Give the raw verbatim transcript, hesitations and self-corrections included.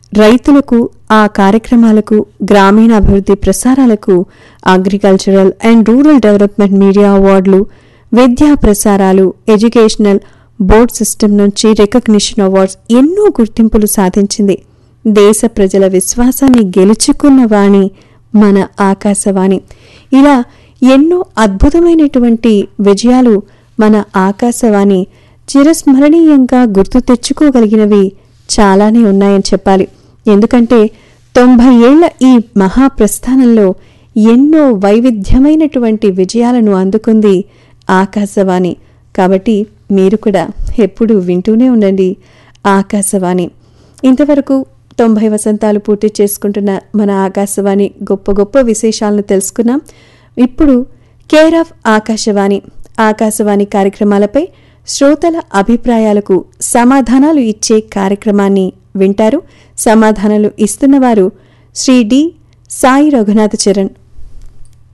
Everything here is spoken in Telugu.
రైతులకు, ఆ కార్యక్రమాలకు, గ్రామీణాభివృద్ధి ప్రసారాలకు agricultural and rural development media అవార్డులు, విద్యా ప్రసారాలు, ఎడ్యుకేషనల్ బోర్డ్ సిస్టమ్ నుంచి రికగ్నిషన్ అవార్డ్స్ ఎన్నో గుర్తింపులు సాధించింది. దేశ ప్రజల విశ్వాసాన్ని గెలుచుకున్న వాణి మన ఆకాశవాణి. ఇలా ఎన్నో అద్భుతమైనటువంటి విజయాలు మన ఆకాశవాణి చిరస్మరణీయంగా గుర్తు తెచ్చుకోగలిగినవి చాలానే ఉన్నాయని చెప్పాలి. ఎందుకంటే తొంభై ఏళ్ల ఈ మహాప్రస్థానంలో ఎన్నో వైవిధ్యమైనటువంటి విజయాలను అందుకుంది ఆకాశవాణి. కాబట్టి మీరు కూడా ఎప్పుడూ వింటూనే ఉండండి ఆకాశవాణి. ఇంతవరకు తొంభై వసంతాలు పూర్తి చేసుకుంటున్న మన ఆకాశవాణి గొప్ప గొప్ప విశేషాలను తెలుసుకున్నాం. ఇప్పుడు కేర్ ఆఫ్ ఆకాశవాణి ఆకాశవాణి కార్యక్రమాలపై శ్రోతల అభిప్రాయాలకు సమాధానాలు ఇచ్చే కార్యక్రమాన్ని వింటారు. సమాధానాలు ఇస్తున్నవారు శ్రీ డి సాయి రఘునాథ చరణ్.